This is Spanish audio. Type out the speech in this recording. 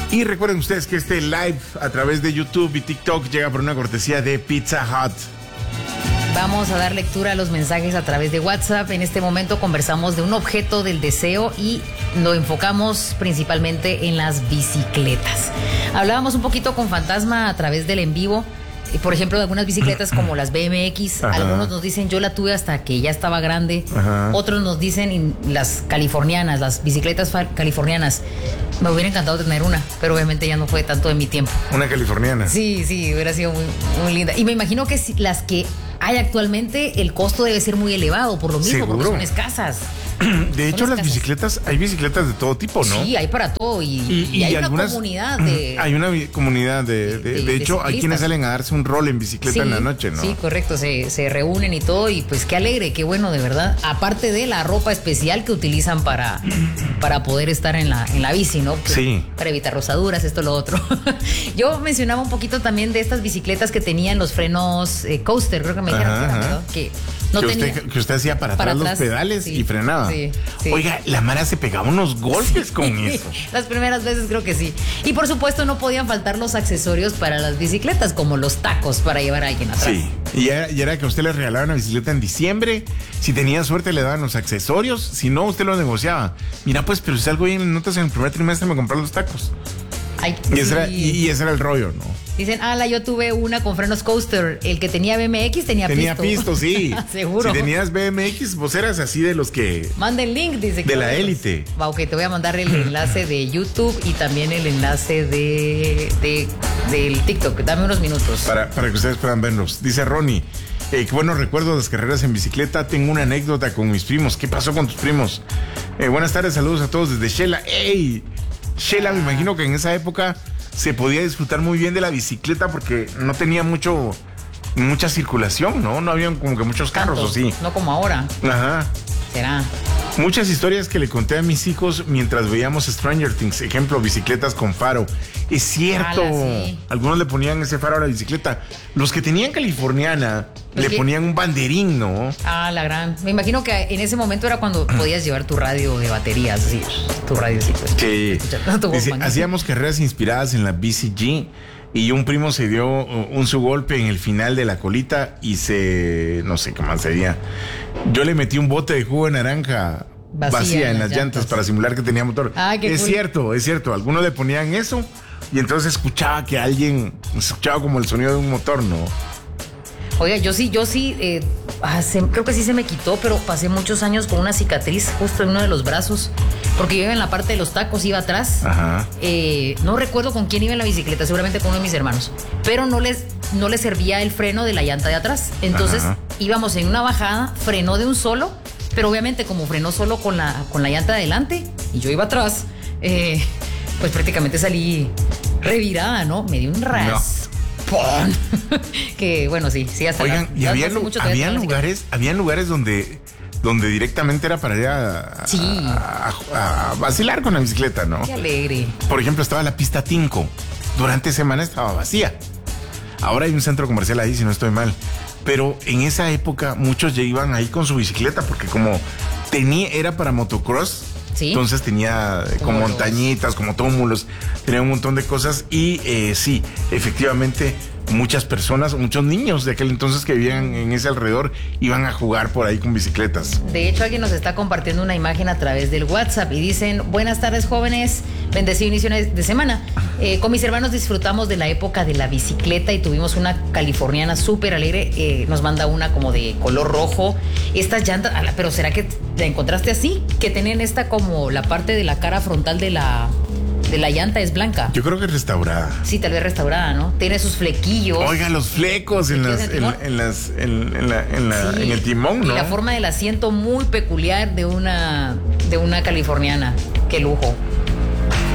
Y recuerden ustedes que este live a través de YouTube y TikTok llega por una cortesía de Pizza Hut. Vamos a dar lectura a los mensajes a través de WhatsApp. En este momento conversamos de un objeto del deseo y lo enfocamos principalmente en las bicicletas. Hablábamos un poquito con Fantasma a través del en vivo. Por ejemplo, de algunas bicicletas como las BMX. Ajá. Algunos nos dicen, yo la tuve hasta que ya estaba grande. Ajá. Otros nos dicen, las californianas, las bicicletas californianas. Me hubiera encantado tener una, pero obviamente ya no fue tanto de mi tiempo. ¿Una californiana? Sí, hubiera sido muy, muy linda. Y me imagino que las que hay actualmente, el costo debe ser muy elevado por lo mismo. ¿Seguro? Porque son escasas. De hecho, las bicicletas, hay bicicletas de todo tipo, ¿no? Sí, hay para todo. Y hay algunas, una comunidad de... Hay una comunidad de hecho, hay quienes salen a darse un rol en bicicleta en la noche, ¿no? Sí, correcto, se reúnen y todo, y pues qué alegre, qué bueno, de verdad. Aparte de la ropa especial que utilizan para poder estar en la bici, ¿no? Pues, sí. Para evitar rosaduras, esto, lo otro. Yo mencionaba un poquito también de estas bicicletas que tenían los frenos coaster, creo que me dijeron, ¿verdad? Que no tenía... que usted hacía para atrás los pedales y frenaba. Sí. Oiga, la Mara se pegaba unos golpes con eso. Las primeras veces creo que sí. Y por supuesto no podían faltar los accesorios para las bicicletas, como los tacos para llevar a alguien atrás. Sí, y era que a usted le regalaban una bicicleta en diciembre. Si tenía suerte le daban los accesorios. Si no, usted los negociaba. Mira, pues, pero si salgo bien en notas en el primer trimestre me compraron los tacos. Ay, y ese era el rollo, ¿no? Dicen, yo tuve una con frenos coaster. El que tenía BMX tenía pisto, sí. Seguro. Si tenías BMX, vos eras así de los que... Manda el link, dice. De la élite. Ok, te voy a mandar el enlace de YouTube y también el enlace del TikTok. Dame unos minutos. Para que ustedes puedan verlos. Dice Ronnie, qué buenos recuerdos de las carreras en bicicleta. Tengo una anécdota con mis primos. ¿Qué pasó con tus primos? Buenas tardes, saludos a todos desde Shela. ¡Ey! Shela, me imagino que en esa época se podía disfrutar muy bien de la bicicleta porque no tenía mucha circulación, ¿no? No habían como que muchos carros, ¿o sí? No como ahora. Ajá. ¿Será? Muchas historias que le conté a mis hijos mientras veíamos Stranger Things. Ejemplo, bicicletas con faro. Es cierto. Sí. Algunos le ponían ese faro a la bicicleta. Los que tenían californiana le ponían un banderín, ¿no? La gran. Me imagino que en ese momento era cuando podías llevar tu radio de baterías, así. Tu radiocito. Sí. Dice, hacíamos carreras inspiradas en la BCG. Y un primo se dio su golpe en el final de la colita y no sé qué más sería. Yo le metí un bote de jugo de naranja vacía en las llantas para simular que tenía motor. Es cierto. Algunos le ponían eso y entonces escuchaba como el sonido de un motor, ¿no? Oiga, yo sí, creo que sí se me quitó, pero pasé muchos años con una cicatriz justo en uno de los brazos, porque yo iba en la parte de los tacos, iba atrás. Ajá. No recuerdo con quién iba en la bicicleta, seguramente con uno de mis hermanos, pero no les servía el freno de la llanta de atrás. Entonces íbamos en una bajada, frenó de un solo, pero obviamente como frenó solo con la llanta de adelante y yo iba atrás, pues prácticamente salí revirada, ¿no? Me dio un ras. Que bueno, sí, hasta. Oigan, y había lugares donde directamente era para ir a vacilar con la bicicleta, ¿no? Qué alegre. Por ejemplo, estaba la pista Tinco. Durante semana estaba vacía. Ahora hay un centro comercial ahí, si no estoy mal. Pero en esa época muchos ya iban ahí con su bicicleta porque como era para motocross. ¿Sí? Entonces tenía como montañitas, como túmulos, tenía un montón de cosas y sí, efectivamente muchas personas, muchos niños de aquel entonces que vivían en ese alrededor iban a jugar por ahí con bicicletas. De hecho, alguien nos está compartiendo una imagen a través del WhatsApp y dicen, buenas tardes jóvenes, bendecido inicio de semana. Con mis hermanos disfrutamos de la época de la bicicleta y tuvimos una californiana súper alegre, nos manda una como de color rojo. Estas llantas, pero ¿será que la encontraste así? Que tienen esta como la parte de la cara frontal de la llanta es blanca. Yo creo que es restaurada. Sí, tal vez restaurada, ¿no? Tiene sus flequillos. Oiga, los flecos en el timón, ¿no? Y la forma del asiento muy peculiar de una californiana. Qué lujo.